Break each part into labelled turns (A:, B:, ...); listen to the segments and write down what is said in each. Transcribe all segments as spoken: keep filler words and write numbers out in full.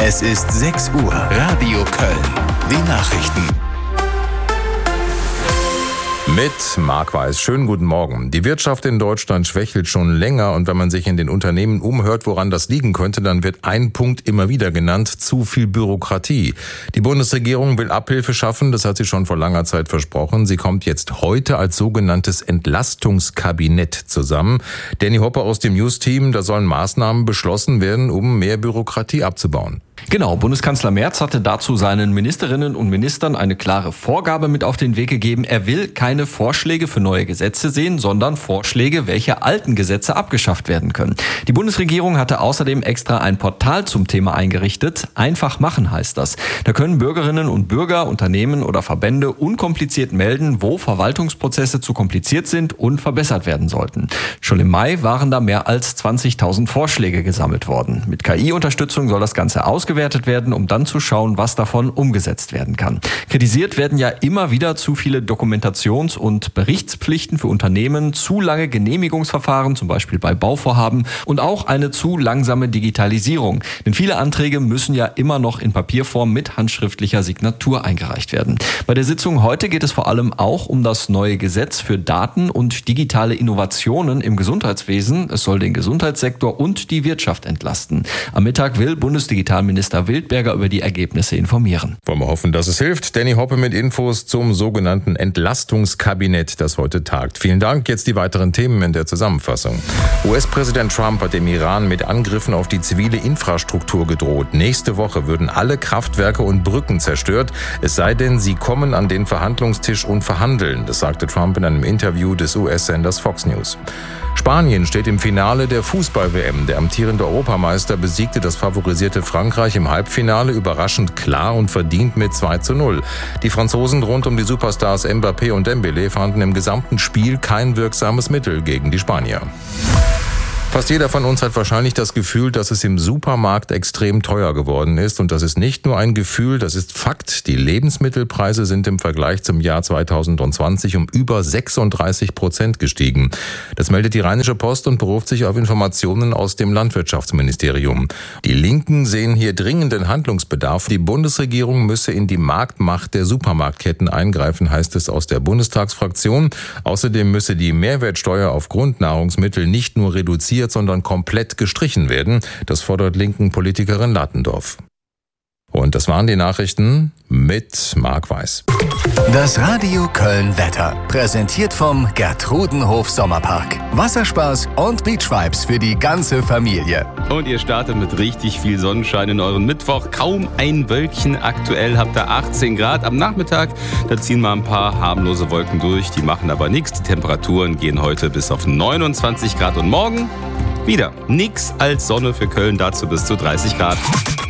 A: Es ist sechs Uhr. Radio Köln. Die Nachrichten.
B: Mit Marc Weiß. Schönen guten Morgen. Die Wirtschaft in Deutschland schwächelt schon länger und wenn man sich in den Unternehmen umhört, woran das liegen könnte, dann wird ein Punkt immer wieder genannt: zu viel Bürokratie. Die Bundesregierung will Abhilfe schaffen, das hat sie schon vor langer Zeit versprochen. Sie kommt jetzt heute als sogenanntes Entlastungskabinett zusammen. Danny Hoppe aus dem News-Team, da sollen Maßnahmen beschlossen werden, um mehr Bürokratie abzubauen.
C: Genau, Bundeskanzler Merz hatte dazu seinen Ministerinnen und Ministern eine klare Vorgabe mit auf den Weg gegeben. Er will keine Vorschläge für neue Gesetze sehen, sondern Vorschläge, welche alten Gesetze abgeschafft werden können. Die Bundesregierung hatte außerdem extra ein Portal zum Thema eingerichtet. Einfach machen heißt das. Da können Bürgerinnen und Bürger, Unternehmen oder Verbände unkompliziert melden, wo Verwaltungsprozesse zu kompliziert sind und verbessert werden sollten. Schon im Mai waren da mehr als zwanzigtausend Vorschläge gesammelt worden. Mit K I-Unterstützung soll das Ganze ausgewertet werden, um dann zu schauen, was davon umgesetzt werden kann. Kritisiert werden ja immer wieder zu viele Dokumentations- und Berichtspflichten für Unternehmen, zu lange Genehmigungsverfahren, zum Beispiel bei Bauvorhaben, und auch eine zu langsame Digitalisierung. Denn viele Anträge müssen ja immer noch in Papierform mit handschriftlicher Signatur eingereicht werden. Bei der Sitzung heute geht es vor allem auch um das neue Gesetz für Daten und digitale Innovationen im Gesundheitswesen. Es soll den Gesundheitssektor und die Wirtschaft entlasten. Am Mittag will Bundesdigitalminister Minister Wildberger über die Ergebnisse informieren.
B: Wollen wir hoffen, dass es hilft. Danny Hoppe mit Infos zum sogenannten Entlastungskabinett, das heute tagt. Vielen Dank. Jetzt die weiteren Themen in der Zusammenfassung. U S-Präsident Trump hat dem Iran mit Angriffen auf die zivile Infrastruktur gedroht. Nächste Woche würden alle Kraftwerke und Brücken zerstört, es sei denn, sie kommen an den Verhandlungstisch und verhandeln. Das sagte Trump in einem Interview des U S-Senders Fox News. Spanien steht im Finale der Fußball-W M. Der amtierende Europameister besiegte das favorisierte Frankreich im Halbfinale überraschend klar und verdient mit zwei zu null. Die Franzosen rund um die Superstars Mbappé und Dembélé fanden im gesamten Spiel kein wirksames Mittel gegen die Spanier. Fast jeder von uns hat wahrscheinlich das Gefühl, dass es im Supermarkt extrem teuer geworden ist. Und das ist nicht nur ein Gefühl, das ist Fakt. Die Lebensmittelpreise sind im Vergleich zum Jahr zweitausendzwanzig um über sechsunddreißig Prozent gestiegen. Das meldet die Rheinische Post und beruft sich auf Informationen aus dem Landwirtschaftsministerium. Die Linken sehen hier dringenden Handlungsbedarf. Die Bundesregierung müsse in die Marktmacht der Supermarktketten eingreifen, heißt es aus der Bundestagsfraktion. Außerdem müsse die Mehrwertsteuer auf Grundnahrungsmittel nicht nur reduziert, sondern komplett gestrichen werden. Das fordert linken Politikerin Latendorf. Und das waren die Nachrichten mit Marc Weiß.
A: Das Radio Köln Wetter. Präsentiert vom Gertrudenhof Sommerpark. Wasserspaß und Beachvibes für die ganze Familie.
D: Und ihr startet mit richtig viel Sonnenschein in euren Mittwoch. Kaum ein Wölkchen. Aktuell habt ihr achtzehn Grad. Am Nachmittag, da ziehen mal ein paar harmlose Wolken durch. Die machen aber nichts. Die Temperaturen gehen heute bis auf neunundzwanzig Grad. Und morgen wieder nix als Sonne für Köln. Dazu bis zu dreißig Grad.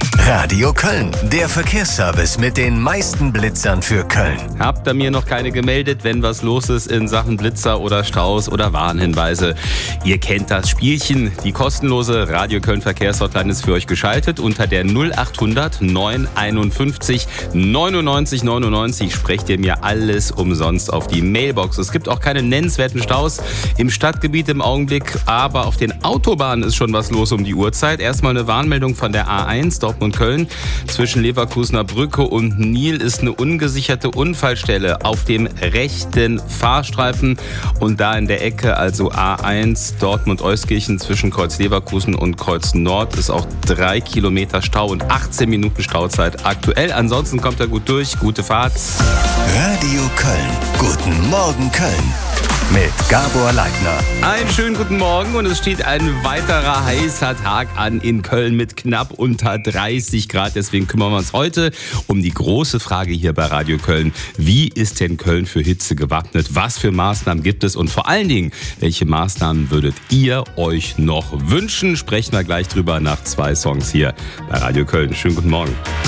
A: Radio Köln, der Verkehrsservice mit den meisten Blitzern für Köln.
D: Habt ihr mir noch keine gemeldet, wenn was los ist in Sachen Blitzer oder Staus oder Warnhinweise? Ihr kennt das Spielchen. Die kostenlose Radio Köln Verkehrshotline ist für euch geschaltet unter der null achthundert neunhunderteinundfünfzig neunundneunzig neunundneunzig. Sprecht ihr mir alles umsonst auf die Mailbox. Es gibt auch keine nennenswerten Staus im Stadtgebiet im Augenblick, aber auf den Autobahnen ist schon was los um die Uhrzeit. Erstmal eine Warnmeldung von der A eins, Dortmund Köln. Zwischen Leverkusener Brücke und Nil ist eine ungesicherte Unfallstelle auf dem rechten Fahrstreifen und da in der Ecke, also A eins Dortmund-Euskirchen zwischen Kreuz Leverkusen und Kreuz Nord ist auch drei Kilometer Stau und achtzehn Minuten Stauzeit aktuell. Ansonsten kommt er gut durch. Gute Fahrt.
A: Radio Köln. Guten Morgen Köln. Mit Gabor Leitner.
D: Einen schönen guten Morgen und es steht ein weiterer heißer Tag an in Köln mit knapp unter dreißig Grad. Deswegen kümmern wir uns heute um die große Frage hier bei Radio Köln. Wie ist denn Köln für Hitze gewappnet? Was für Maßnahmen gibt es? Und vor allen Dingen, welche Maßnahmen würdet ihr euch noch wünschen? Sprechen wir gleich drüber nach zwei Songs hier bei Radio Köln. Schönen guten Morgen.